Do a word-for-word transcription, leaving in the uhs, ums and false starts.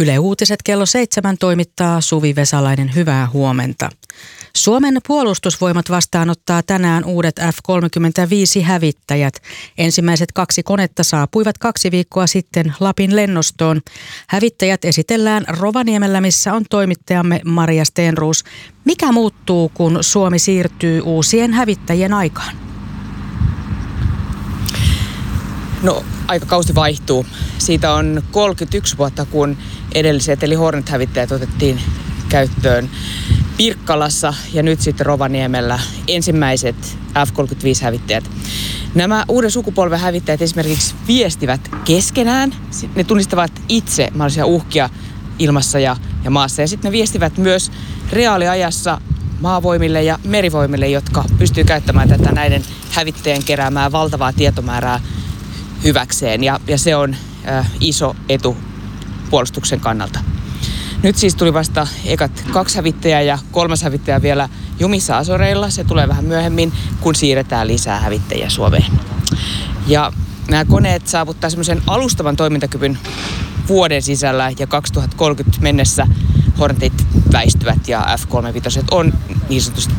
Yle Uutiset kello seitsemän toimittaa Suvi Vesalainen. Hyvää huomenta. Suomen puolustusvoimat vastaanottaa tänään uudet F kolmekymmentäviisi-hävittäjät. Ensimmäiset kaksi konetta saapuivat kaksi viikkoa sitten Lapin lennostoon. Hävittäjät esitellään Rovaniemellä, missä on toimittajamme Maria Stenroos. Mikä muuttuu, kun Suomi siirtyy uusien hävittäjien aikaan? No, aikakausi vaihtuu. Siitä on kolmekymmentäyksi vuotta, kun edelliset eli Hornet-hävittäjät otettiin käyttöön Pirkkalassa ja nyt sitten Rovaniemellä ensimmäiset F kolmekymmentäviisi-hävittäjät. Nämä uuden sukupolven hävittäjät esimerkiksi viestivät keskenään. Ne tunnistavat itse mahdollisia uhkia ilmassa ja, ja maassa. Ja sitten ne viestivät myös reaaliajassa maavoimille ja merivoimille, jotka pystyy käyttämään tätä näiden hävittäjien keräämää valtavaa tietomäärää hyväkseen. Ja, ja se on äh, iso etu puolustuksen kannalta. Nyt siis tuli vasta ekat kaksi hävittäjää ja kolmas hävittäjä vielä jumissa Azoreilla. Se tulee vähän myöhemmin, kun siirretään lisää hävittäjiä Suomeen. Ja nämä koneet saavuttaa semmoisen alustavan toimintakyvyn vuoden sisällä ja kaksituhattakolmekymmentä mennessä Hornetit väistyvät ja F kolmekymmentäviisi on niin sanotusti